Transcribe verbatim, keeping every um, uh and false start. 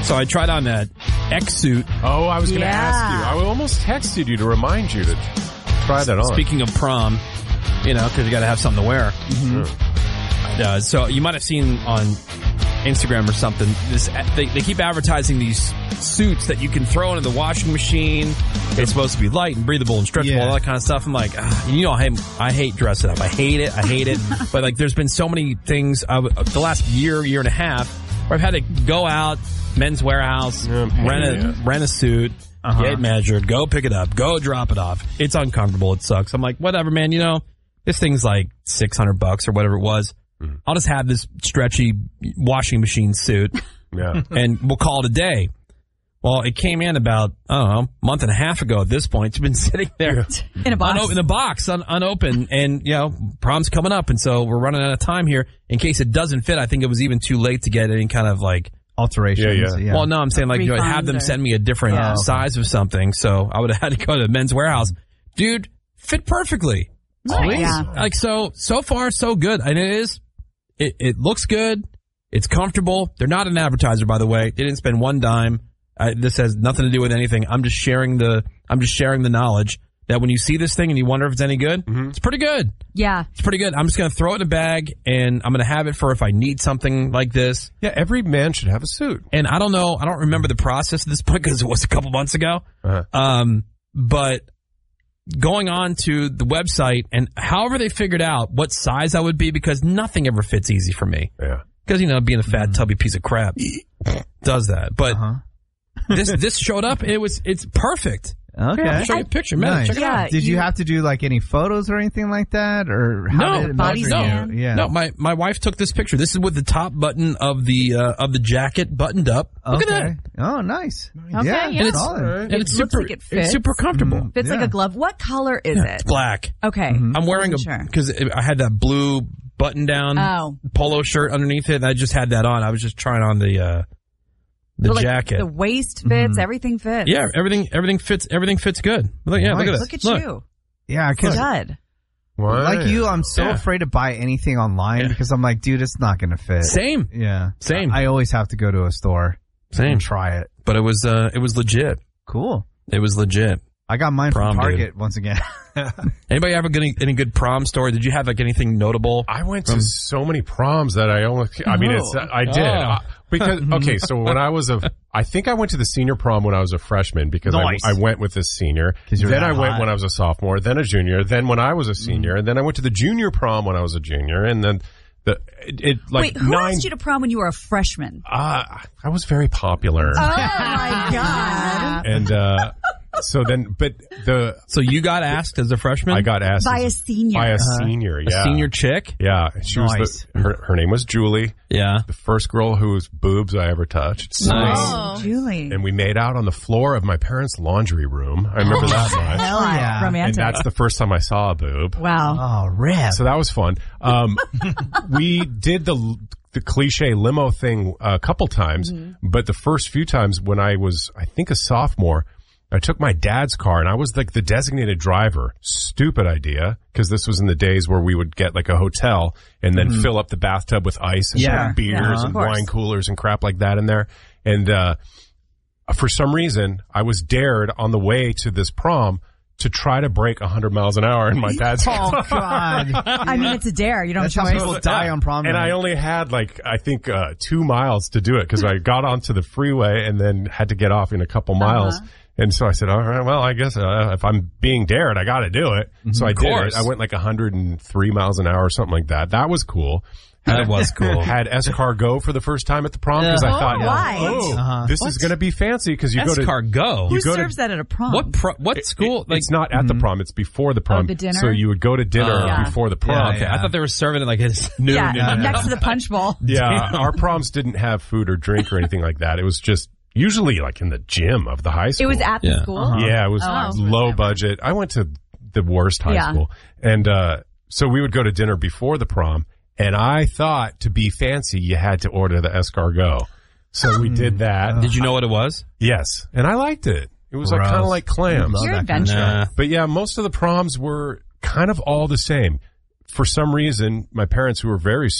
So I tried on that X suit. Oh, I was going to Yeah. ask you. I almost texted you to remind you to try that on. Speaking of prom, you know, because you got to have something to wear. Mm-hmm. Uh, so you might have seen on Instagram or something, this they, they keep advertising these suits that you can throw into the washing machine. It's supposed to be light and breathable and stretchable, Yeah. all that kind of stuff. I'm like, ah, you know, I, I hate dressing up. I hate it. I hate it. But like, there's been so many things uh, the last year, year and a half, where I've had to go out, Men's Warehouse, Yeah, rent a yeah. rent a suit, Uh-huh. get measured, go pick it up, go drop it off. It's uncomfortable. It sucks. I'm like, whatever, man. You know, this thing's like six hundred bucks or whatever it was. I'll just have this stretchy washing machine suit, Yeah. and we'll call it a day. Well, it came in about, I don't know, a month and a half ago at this point. It's been sitting there In a box. uno- in the box, un- unopened, and, you know, prom's coming up, and so we're running out of time here. In case it doesn't fit, I think it was even too late to get any kind of, like, Alterations. Yeah, yeah. well, no, I'm saying, like, you know, have them Refunds or- send me a different Yeah. size of something, so I would have had to go to Men's Warehouse. Dude, fit perfectly. Nice. Yeah. Like, so, so far, so good. And it is, it, it looks good. It's comfortable. They're not an advertiser, by the way. They didn't spend one dime. I, this has nothing to do with anything. I'm just sharing the, I'm just sharing the knowledge that when you see this thing and you wonder if it's any good, Mm-hmm. it's pretty good. Yeah. It's pretty good. I'm just going to throw it in a bag, and I'm going to have it for if I need something like this. Yeah, every man should have a suit. And I don't know, I don't remember the process at this point because it was a couple months ago. Uh-huh. Um, but going on to the website and however they figured out what size I would be, because nothing ever fits easy for me. Yeah. Because, you know, being a fat, tubby piece of crap does that. But Uh-huh. this this showed up, and it was it's perfect. Okay. I'll show you a picture, man. Nice. Check it Yeah. out. Did you, you- have to do like any photos or anything like that, or how No, did it body measure scan? you? Yeah. No, my, my wife took this picture. This is with the top button of the uh, of the jacket buttoned up. Look okay. at that. Oh, nice. Okay, yeah, yeah. And it's, solid. and it's It looks super like it it's fits. super comfortable. Fits like Yeah. a glove. What color is Yeah, it? it's black. Okay. I'm wearing a Sure. because I had that blue button down Oh. polo shirt underneath it, and I just had that on. I was just trying on the uh, the But, like, jacket. The waist fits. Everything fits. yeah, everything everything fits everything fits good. Look, yeah, look at Nice. that. Look at you. Yeah, because Stud. Why? like you, I'm so Yeah. afraid to buy anything online Yeah. because I'm like, dude, it's not going to fit. Same, Yeah. Same. I always have to go to a store same. and try it. But it was uh, it was legit. Cool. It was legit. I got mine Prom, from dude. Target once again. Anybody ever get any, any good prom story? Did you have like anything notable? I went to so many proms that I almost, I mean, it's, I did. Oh. Uh, because, okay, so when I was a, I think I went to the senior prom when I was a freshman because Nice. I, I went with a senior. 'Cause you were Then that I went hot. when I was a sophomore, then a junior, then when I was a senior, and then I went to the junior prom when I was a junior, and then the, it, it like Wait, who nine, asked you to prom when you were a freshman? uh, I was very popular. Oh my god! And, uh, so then, but the, So you got asked as a freshman? I got asked By as- a senior. by a Uh-huh. senior, a yeah. senior chick? Yeah. She Nice. was the, her, her name was Julie. Yeah. The first girl whose boobs I ever touched. Nice. Oh, Julie. And we made out on the floor of my parents' laundry room. I remember that much. Hell yeah. And Romantic. that's the first time I saw a boob. Wow. Oh, rip. So that was fun. Um, we did the the cliche limo thing a couple times, but the first few times when I was, I think, a sophomore, I took my dad's car and I was like the designated driver. Stupid idea, because this was in the days where we would get like a hotel and then fill up the bathtub with ice and Yeah. put beers Yeah, of and course. wine coolers and crap like that in there. And uh, for some reason, I was dared on the way to this prom to try to break one hundred miles an hour in my dad's car. Oh, God. I mean, it's a dare. You don't That's have how choice. people die on prom And night. I only had like, I think, uh, two miles to do it because I got onto the freeway and then had to get off in a couple miles. Uh-huh. And so I said, all right, well, I guess uh, if I'm being dared, I got to do it. So I did course. it. I went like one hundred three miles an hour or something like that. That was cool. That was cool. Had escargot for the first time at the prom because I Oh, thought, why? oh, Uh-huh. this is going to be fancy because you go to Escargot. Who you go to- serves that at a prom? What pro, what school? It- it's not at the prom; it's before the prom. the dinner? So you would go to dinner Oh. Yeah. before the prom. okay, I thought they were serving it like it's noon. yeah, and- next to the punch bowl. Yeah, our proms didn't have food or drink or anything like that. It was just usually like in the gym of the high It school. was at the Yeah. school. Uh-huh. Yeah, it was Oh. low budget. I went to the worst high Yeah. school. And uh so we would go to dinner before the prom, and I thought to be fancy you had to order the escargot. So we did that. Did you know what it was? Yes. And I liked it. It was like Gross. kind of like clams. Love You're that kind of adventurous. Nah. But yeah, most of the proms were kind of all the same. For some reason, my parents, who were very